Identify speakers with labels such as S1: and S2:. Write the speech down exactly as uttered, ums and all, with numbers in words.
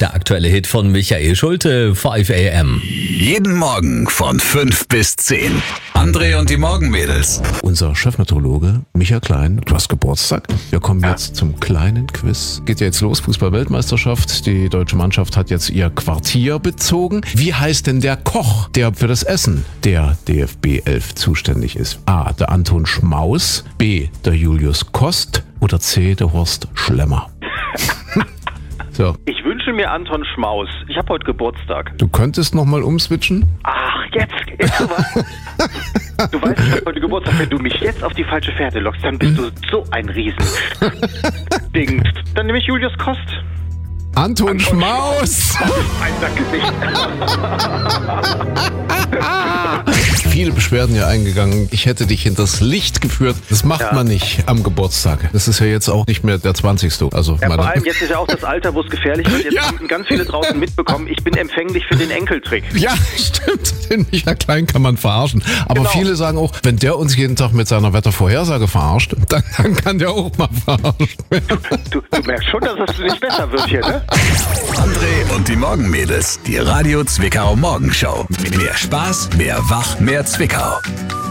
S1: Der aktuelle Hit von Michael Schulte, five a m.
S2: Jeden Morgen von fünf bis zehn. André und die Morgenmädels.
S3: Unser Chefmeteorologe Michael Klein, du hast Geburtstag. Wir kommen ja. jetzt zum kleinen Quiz. Geht ja jetzt los, Fußball-Weltmeisterschaft. Die deutsche Mannschaft hat jetzt ihr Quartier bezogen. Wie heißt denn der Koch, der für das Essen der D F B elf zuständig ist? A. Der Anton Schmaus, B. der Julius Kost oder C. der Horst Schlemmer? So.
S4: Ich wünsche mir Anton Schmaus. Ich habe heute Geburtstag.
S3: Du könntest nochmal umswitchen?
S4: Ach, jetzt, jetzt du was? Du weißt, ich habe heute Geburtstag. Wenn du mich jetzt auf die falsche Fährte lockst, dann bist du so ein Riesen-Ding. Dann nehme ich Julius Kost.
S3: Anton, Anton
S4: Schmaus!
S3: Schmaus!
S4: Ein Sackgesicht.
S3: Viele Beschwerden ja eingegangen. Ich hätte dich hinters Licht geführt. Das macht ja. man nicht am Geburtstag. Das ist ja jetzt auch nicht mehr der zwanzigste Also
S4: ja, vor allem jetzt ist ja auch das Alter, wo es gefährlich wird. Jetzt ja. haben ganz viele draußen mitbekommen. Ich bin empfänglich für den Enkeltrick.
S3: Ja, stimmt. Den Michael Klein kann man verarschen. Aber genau. viele sagen auch, wenn der uns jeden Tag mit seiner Wettervorhersage verarscht, dann, dann kann der auch mal verarschen.
S4: Du, du, du merkst schon, dass es nicht besser wird hier, ne?
S2: André und die Morgenmädels. Die Radio Zwickau Morgenshow. Mehr Spaß, mehr Wach, mehr Zwickau.